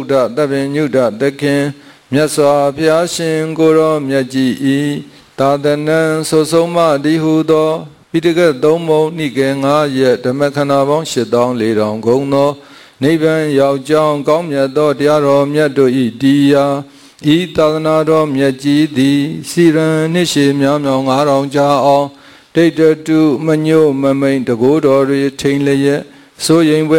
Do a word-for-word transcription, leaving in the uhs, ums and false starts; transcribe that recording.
ဒသဗ္ဗညုဒသခင်မြတ်စွာဘုရားရှင်ကိုရောမြတ်ကြီးဤသာသနံဆိုဆုံးမသည်ဟုသောပိဋကတ်သုံးပုံနိကေငါးရက်ဓမ္မခန္ဓာပေါင်းရှစ်သောင်းလေးထောင်ဂုံသောနိဗ္ဗာန်ရောက်ကြောင်းကောင်းမြတ်သောတရားတော်မြတ်တို့ဤတရားဤသာသနာတော်မြတ်ကြီးသည်စီရန်နှစ်ရှည်မြောင်မြောင်ငါးထောင်ကြာအောင်ဒိဋ္ဌတုမညို့မမိန်တကိုးတော်တွေထိန်လျက်စိုးရင်